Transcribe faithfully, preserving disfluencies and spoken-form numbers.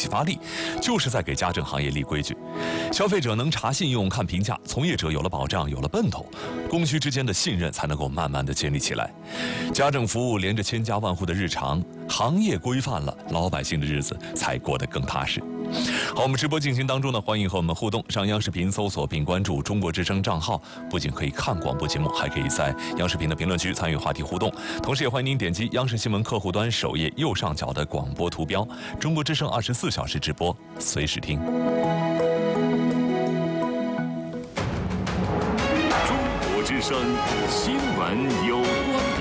启发力，就是在给家政行业立规矩。消费者能查信用、看评价，从业者有了保障，有了奔头，供需之间的信任才能够慢慢的建立起来。家政服务连着千家万户的日常，行业规范了，老百姓的日子才过得更踏实。好，我们直播进行当中呢，欢迎和我们互动。上央视频搜索并关注中国之声账号，不仅可以看广播节目，还可以在央视频的评论区参与话题互动。同时也欢迎您点击央视新闻客户端首页右上角的广播图标，中国之声二十四小时直播，随时听。中国之声新闻有关。